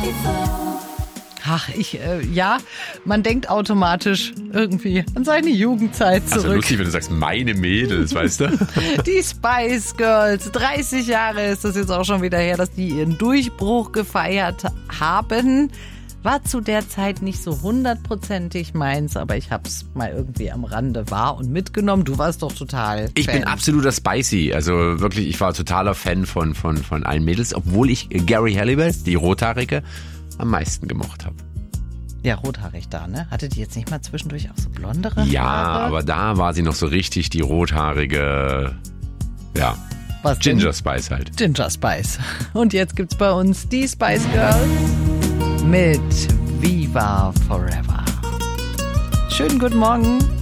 Ach, man denkt automatisch irgendwie an seine Jugendzeit zurück. Also lustig, wenn du sagst, meine Mädels, weißt du? Die Spice Girls, 30 Jahre ist das jetzt auch schon wieder her, dass die ihren Durchbruch gefeiert haben. War zu der Zeit nicht so 100%ig meins, aber ich hab's mal irgendwie am Rande wahr und mitgenommen. Du warst doch total Ich Fan. bin absoluter Spicy. Also wirklich, ich war totaler Fan von allen Mädels, obwohl ich Gary Halliwell, die Rothaarige, am meisten gemocht habe. Ja, rothaarig da, ne? Hatte die jetzt nicht mal zwischendurch auch so blondere Ja, Haare? aber da war sie noch so richtig die rothaarige, ja, Was denn? Ginger Spice halt. Ginger Spice. Und jetzt gibt's bei uns die Spice Girls mit Viva Forever. Schönen guten Morgen.